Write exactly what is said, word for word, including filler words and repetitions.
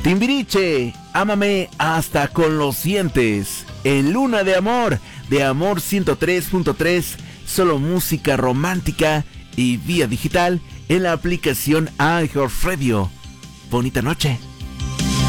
Timbiriche, ámame hasta con los dientes. En Luna de Amor, de Amor ciento tres punto tres, solo música romántica y vía digital en la aplicación iHeartRadio. Bonita noche.